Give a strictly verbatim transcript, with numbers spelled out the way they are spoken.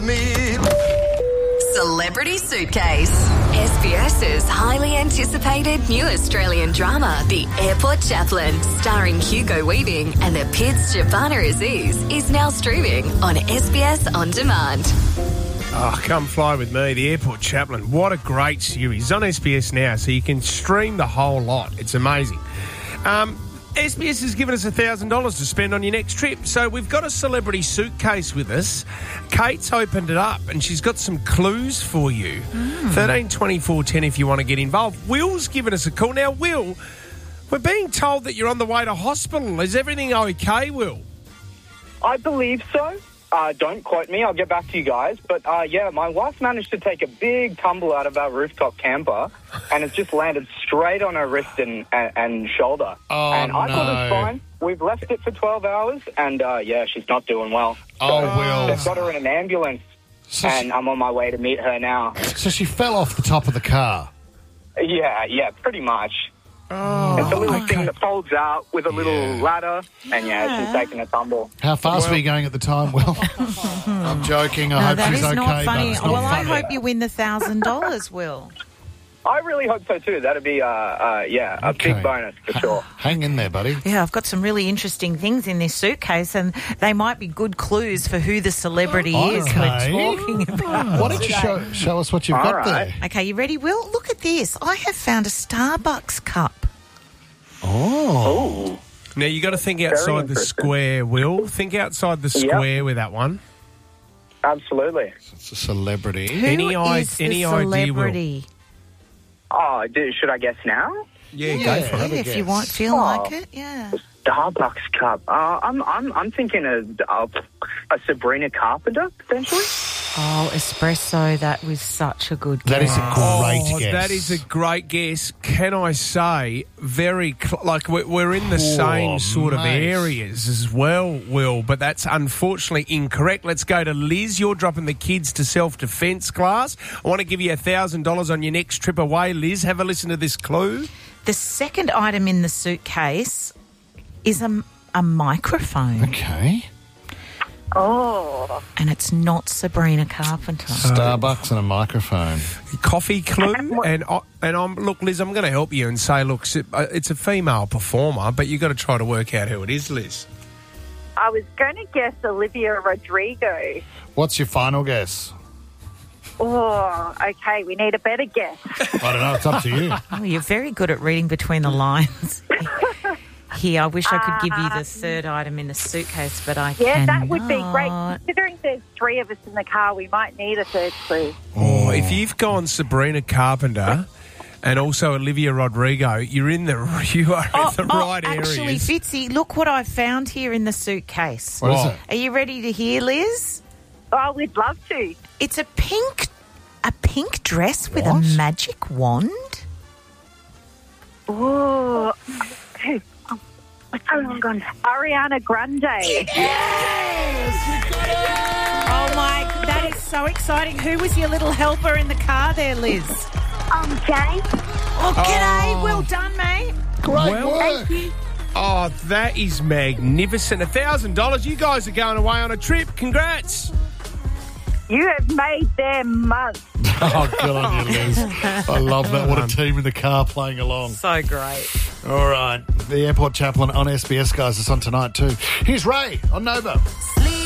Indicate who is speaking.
Speaker 1: me.
Speaker 2: Celebrity Suitcase. SBS's highly anticipated new Australian drama, The Airport Chaplain, starring Hugo Weaving and the Pids Shabana Aziz, is now streaming on S B S On Demand.
Speaker 3: Oh, come fly with me, The Airport Chaplain. What a great series. It's on S B S now, so you can stream the whole lot. It's amazing. Um, S B S has given us one thousand dollars to spend on your next trip. So we've got a celebrity suitcase with us. Kate's opened it up and she's got some clues for you. Mm. thirteen twenty-four ten if you want to get involved. Will's given us a call. Now, Will, we're being told that you're on the way to hospital. Is everything okay, Will?
Speaker 4: I believe so. Uh, don't quote me. I'll get back to you guys. But, uh, yeah, my wife managed to take a big tumble out of our rooftop camper and it's just landed straight on her wrist and, and, and shoulder.
Speaker 5: Oh,
Speaker 4: and I
Speaker 5: no.
Speaker 4: thought it was fine. We've left it for twelve hours and, uh, yeah, she's not doing well. So
Speaker 5: Oh, Will.
Speaker 4: they've got her in an ambulance
Speaker 5: So
Speaker 4: and
Speaker 5: she,
Speaker 4: I'm on my way to meet her now.
Speaker 5: so she fell off the top of the car.
Speaker 4: Yeah, yeah, pretty much.
Speaker 3: Oh,
Speaker 4: It's a little
Speaker 3: okay.
Speaker 4: thing that folds out with a little
Speaker 5: Yeah.
Speaker 4: ladder and, yeah, she's taking a tumble.
Speaker 5: How fast
Speaker 3: Well-
Speaker 5: were you going at the time, Will? I'm joking. I
Speaker 6: No,
Speaker 5: hope
Speaker 6: that
Speaker 5: she's
Speaker 6: is
Speaker 5: okay.
Speaker 6: not
Speaker 5: but
Speaker 6: funny.
Speaker 5: it's not
Speaker 6: Well, I
Speaker 5: funny.
Speaker 6: hope you win the thousand dollars, Will.
Speaker 4: I really hope so, too. That'd be, uh, uh, yeah, a
Speaker 5: Okay.
Speaker 4: big bonus for sure.
Speaker 5: Hang in there, buddy.
Speaker 6: Yeah, I've got some really interesting things in this suitcase, and they might be good clues for who the celebrity is
Speaker 5: Okay.
Speaker 6: we're talking about.
Speaker 5: Why don't you show, show us what you've
Speaker 4: All
Speaker 5: got
Speaker 4: right.
Speaker 5: there?
Speaker 6: Okay, you ready, Will? Look at this. I have found a Starbucks cup.
Speaker 5: Oh.
Speaker 4: Oh.
Speaker 3: Now, you got to think outside the
Speaker 4: interesting.
Speaker 3: square, Will. Think outside the
Speaker 4: Yep.
Speaker 3: square with that one.
Speaker 4: Absolutely.
Speaker 5: It's a celebrity.
Speaker 6: Who
Speaker 3: Any i-
Speaker 6: is the
Speaker 3: any idea, Will?
Speaker 6: celebrity?
Speaker 4: Oh, do, should I guess now?
Speaker 3: Yeah,
Speaker 5: Yeah.
Speaker 3: go for it.
Speaker 5: Have a
Speaker 6: if you
Speaker 5: guess.
Speaker 6: want, feel
Speaker 4: Oh.
Speaker 6: like it, yeah.
Speaker 4: Starbucks cup. Uh, I'm, I'm, I'm thinking of uh, a Sabrina Carpenter, potentially.
Speaker 6: Oh, espresso, that was such a good guess.
Speaker 5: That is a great
Speaker 3: Oh,
Speaker 5: guess.
Speaker 3: that is a great guess. Can I say, very cl- like we're, we're in the same sort of
Speaker 5: mate.
Speaker 3: areas as well, Will, but that's unfortunately incorrect. Let's go to Liz. You're dropping the kids to self-defence class. I want to give you one thousand dollars on your next trip away, Liz. Have a listen to this clue.
Speaker 6: The second item in the suitcase is a, a microphone,
Speaker 5: Okay.
Speaker 4: Oh.
Speaker 6: and it's not Sabrina Carpenter.
Speaker 5: Starbucks and a microphone.
Speaker 3: Coffee clue, and I, and I'm look, Liz. I'm going to help you and say, look, s- uh, it's a female performer, but you've got to try to work out who it is, Liz.
Speaker 7: I was going to guess Olivia Rodrigo.
Speaker 5: What's your final guess?
Speaker 7: Oh, okay, we need a better guess.
Speaker 5: I don't know. It's up to you.
Speaker 6: Oh, you're very good at reading between the lines. Here, I wish I could give you the third item in the suitcase, but I
Speaker 7: Yeah,
Speaker 6: cannot.
Speaker 7: that would be great. Considering there's three of us in the car, we might need a third clue.
Speaker 3: Oh, if you've gone Sabrina Carpenter and also Olivia Rodrigo, you're in the you are
Speaker 6: Oh,
Speaker 3: in the
Speaker 6: oh,
Speaker 3: right
Speaker 6: actually,
Speaker 3: areas.
Speaker 6: Fitzy, look what I found here in the suitcase.
Speaker 5: What is
Speaker 3: What?
Speaker 5: it?
Speaker 6: Are you ready to hear, Liz?
Speaker 7: Oh, we'd love to.
Speaker 6: It's a pink, a pink dress with
Speaker 5: What?
Speaker 6: a magic wand.
Speaker 7: Oh, oh, what's oh, gone? Ariana Grande.
Speaker 6: Oh my, that is so exciting. Who was your little helper in the car there, Liz?
Speaker 7: Um, Jay.
Speaker 6: Oh, g'day. Well done, mate.
Speaker 5: Great
Speaker 3: Well-
Speaker 5: work.
Speaker 3: Oh, that is magnificent. one thousand dollars. You guys are going away on a trip. Congrats.
Speaker 7: You have made their month.
Speaker 5: Oh, good on you, Liz. I love that. What a team in the car playing along.
Speaker 6: So great.
Speaker 5: All right. The Airport Chaplain on S B S, guys. It's on tonight, too. Here's Ray on Nova.
Speaker 2: Sleep.